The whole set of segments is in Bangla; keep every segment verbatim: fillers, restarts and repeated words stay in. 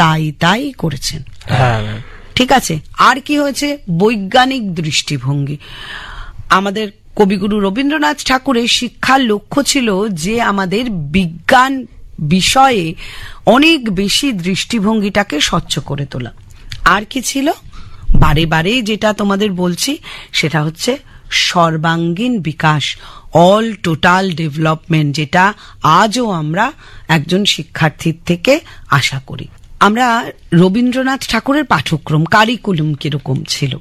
তাই তাই করেছেন। ঠিক আছে, আর কি হয়েছে? বৈজ্ঞানিক দৃষ্টিভঙ্গি। আমাদের কবিগুরু রবীন্দ্রনাথ ঠাকুরের শিক্ষার লক্ষ্য ছিল যে আমাদের বিজ্ঞান বিষয়ে অনেক বেশি দৃষ্টিভঙ্গিটাকে স্বচ্ছ করে তোলা। আর কি ছিল? বারে বারে যেটা তোমাদের বলছি সেটা হচ্ছে সর্বাঙ্গীন বিকাশ, অল টোটাল ডেভেলপমেন্ট, যেটা আজও আমরা একজন শিক্ষার্থীর থেকে আশা করি। আমরা রবীন্দ্রনাথ ঠাকুরের পাঠ্যক্রম কারিকুলাম কিরকম ছিল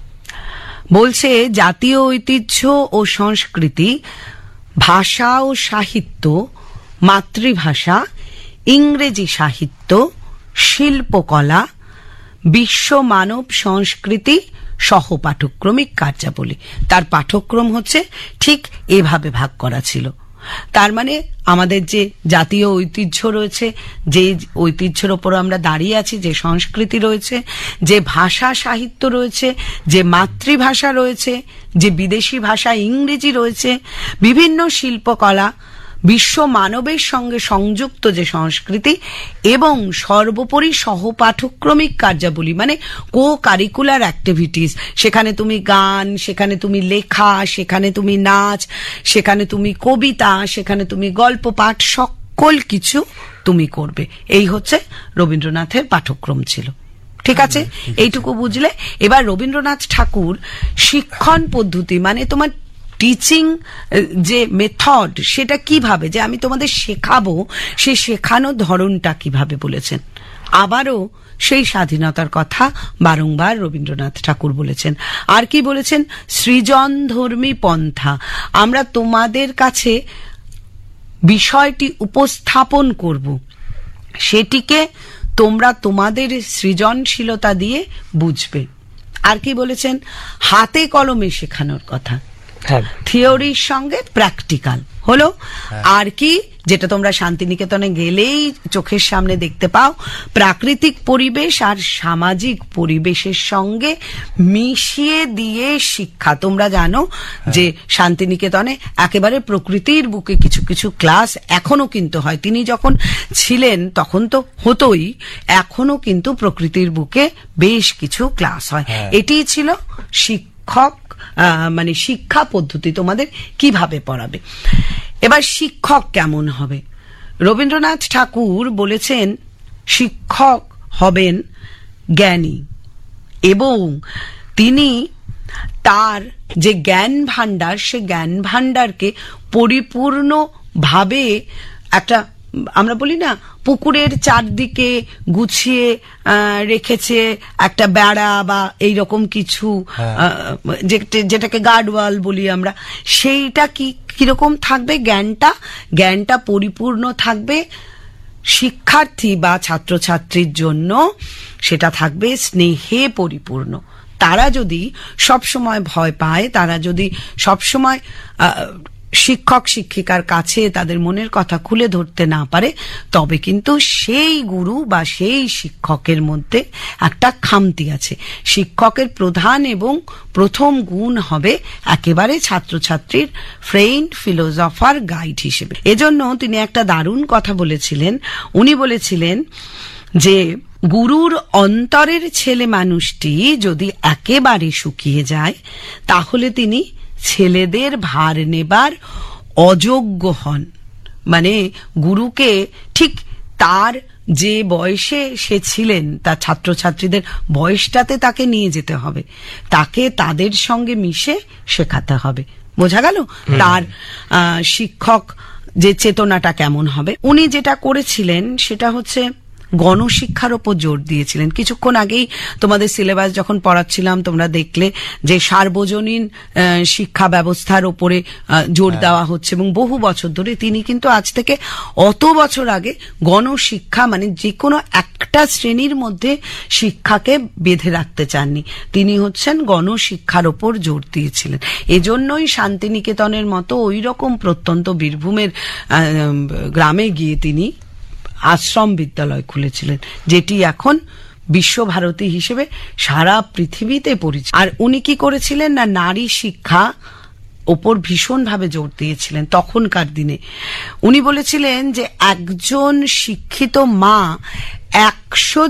বলছে, জাতীয় ঐতিহ্য ও সংস্কৃতি, ভাষা ও সাহিত্য, মাতৃভাষা, ইংরেজি সাহিত্য, শিল্পকলা, বিশ্ব মানব সংস্কৃতি সহ পাঠ্যক্রমিক কার্যাবলী। তার পাঠ্যক্রম হচ্ছে ঠিক এভাবে ভাগ করা ছিল। তার মানে আমাদের যে জাতীয় ঐতিহ্য রয়েছে, যে ঐতিহ্যের ওপর আমরা দাঁড়িয়ে আছি, যে সংস্কৃতি রয়েছে, যে ভাষা সাহিত্য রয়েছে, যে মাতৃভাষা রয়েছে, যে বিদেশি ভাষা ইংরেজি রয়েছে, বিভিন্ন শিল্পকলা, বিশ্ব মানবের সঙ্গে সংযুক্ত যে সংস্কৃতি, এবং সর্বোপরি সহপাঠক্রমিক কার্যাবলী মানে কো কারিকুলার অ্যাক্টিভিটিস। সেখানে তুমি গান, সেখানে তুমি লেখা, সেখানে তুমি নাচ, সেখানে তুমি কবিতা, সেখানে তুমি গল্প পাঠ, সকল কিছু তুমি করবে। এই হচ্ছে রবীন্দ্রনাথের পাঠ্যক্রম ছিল। ঠিক আছে, এইটুকু বুঝলে। এবার রবীন্দ্রনাথ ঠাকুর শিক্ষণ পদ্ধতি মানে তোমার টিচিং যে মেথড, সেটা কিভাবে যে আমি তোমাদের শেখাবো, সে শেখানোর ধরনটা কিভাবে বলেছেন। আবারও সেই স্বাধীনতার কথা বারংবার রবীন্দ্রনাথ ঠাকুর বলেছেন। আর কি বলেছেন? সৃজন ধর্মী পন্থা, আমরা তোমাদের কাছে বিষয়টি উপস্থাপন করব, সেটিকে তোমরা তোমাদের সৃজনশীলতা দিয়ে বুঝবে। আর কি বলেছেন? হাতে কলমে শেখানোর কথা, থিওরির সঙ্গে প্র্যাকটিক্যাল হলো। আর কি, যেটা তোমরা শান্তিনিকেতনে গেলেই চোখের সামনে দেখতে পাও, প্রাকৃতিক পরিবেশ আর সামাজিক পরিবেশের সঙ্গে মিশিয়ে দিয়ে শিক্ষা। তোমরা জানো যে শান্তিনিকেতনে একেবারে প্রকৃতির বুকে কিছু কিছু ক্লাস এখনো কিন্তু হয়। তিনি যখন ছিলেন তখন তো হতোই, এখনো কিন্তু প্রকৃতির বুকে বেশ কিছু ক্লাস হয়। এটিই ছিল শিক্ষক মানে শিক্ষা পদ্ধতি, তোমাদের কিভাবে পড়াবে। এবার শিক্ষক কেমন হবে? রবীন্দ্রনাথ ঠাকুর বলেছেন শিক্ষক হবেন জ্ঞানী, এবং তিনি তার যে জ্ঞান ভান্ডার, সে জ্ঞান ভান্ডারকে পরিপূর্ণ ভাবে একটা, আমরা বলি না পুকুরের চারদিকে গুছিয়ে রেখেছে একটা বেড়া বা এইরকম কিছু, যেটাকে গার্ডওয়াল বলি আমরা, সেইটা কি কিরকম থাকবে? জ্ঞানটা জ্ঞানটা পরিপূর্ণ থাকবে শিক্ষার্থী বা ছাত্রছাত্রীর জন্য, সেটা থাকবে স্নেহে পরিপূর্ণ। তারা যদি সবসময় ভয় পায়, তারা যদি সবসময় শিক্ষক শিক্ষিকার কাছে তাদের মনের কথা খুলে ধরতে না পারে, তবে কিন্তু সেই গুরু বা সেই শিক্ষকের মধ্যে একটা খামতি আছে। শিক্ষকের প্রধান এবং প্রথম গুণ হবে একেবারে ছাত্রছাত্রীর ফ্রেন্ড, ফিলোসফার, গাইড হিসেবে। এজন্য তিনি একটা দারুণ কথা বলেছিলেন। উনি বলেছিলেন যে গুরুর অন্তরের ছেলে মানুষটি যদি একেবারে শুকিয়ে যায়, তাহলে তিনি ছেলেদের ভার নেবার অযোগ্য হন। মানে গুরুকে ঠিক তার যে বয়সে সে ছিলেন, তার ছাত্রছাত্রীদের বয়সটাতে তাকে নিয়ে যেতে হবে, তাকে তাদের সঙ্গে মিশে শেখাতে হবে। বোঝা গেল তার শিক্ষক যে চেতনাটা কেমন হবে। উনি যেটা করেছিলেন সেটা হচ্ছে গণশিক্ষার ওপর জোর দিয়েছিলেন। কিছুক্ষণ আগেই তোমাদের সিলেবাস যখন পড়াচ্ছিলাম তোমরা দেখলে যে সার্বজনীন শিক্ষা ব্যবস্থার ওপরে জোর দেওয়া হচ্ছে, এবং বহু বছর ধরে তিনি কিন্তু আজ থেকে অত বছর আগে গণশিক্ষা মানে যে কোনো একটা শ্রেণীর মধ্যে শিক্ষাকে বেঁধে রাখতে চাননি। তিনি হচ্ছেন গণশিক্ষার ওপর জোর দিয়েছিলেন। এজন্যই শান্তিনিকেতনের মতো ওই রকম প্রত্যন্ত বীরভূমের গ্রামে গিয়ে তিনি আশ্রম বিদ্যালয় খুলেছিলেন, যেটি এখন বিশ্বভারতী হিসেবে সারা পৃথিবীতে পরিচিত। আর উনি কি করেছিলেন না, নারী শিক্ষা ওপর ভীষণভাবে জোর দিয়েছিলেন। তখনকার দিনে উনি বলেছিলেন যে একজন শিক্ষিত মা একশো